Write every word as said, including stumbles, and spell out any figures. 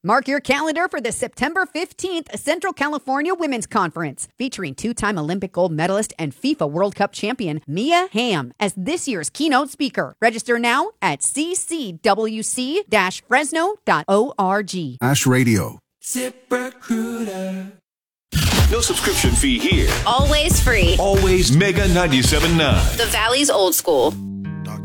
Mark your calendar for the September fifteenth Central California Women's Conference, featuring two-time Olympic gold medalist and FIFA World Cup champion Mia Hamm as this year's keynote speaker. Register now at c c w c dash fresno dot org. Ash Radio. ZipRecruiter. No subscription fee here. Always free. Always Mega ninety-seven point nine. The Valley's old school.